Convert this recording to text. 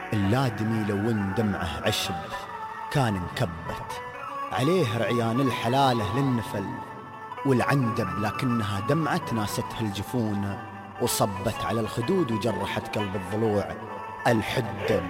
اللادمي لون دمعه عشب كان انكبت عليه رعيان الحلالة للنفل والعندب، لكنها دمعة ناستها الجفون وصبت على الخدود وجرحت قلب الضلوع. الحدب